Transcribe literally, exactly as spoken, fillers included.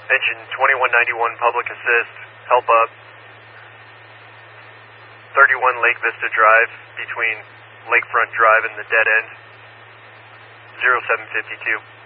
Engine twenty-one ninety-one public assist, help up. thirty-one Lake Vista Drive between Lakefront Drive and the dead end. zero seven fifty-two.